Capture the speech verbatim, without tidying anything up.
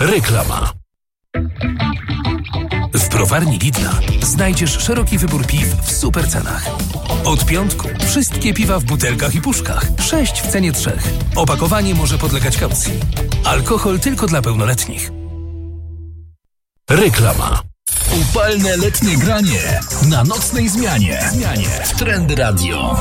Reklama. W browarni Lidla znajdziesz szeroki wybór piw w super cenach. Od piątku wszystkie piwa w butelkach i puszkach. Sześć w cenie trzech. Opakowanie może podlegać kaucji. Alkohol tylko dla pełnoletnich. Reklama. Upalne letnie granie na nocnej zmianie. Zmianie w Trend Radio.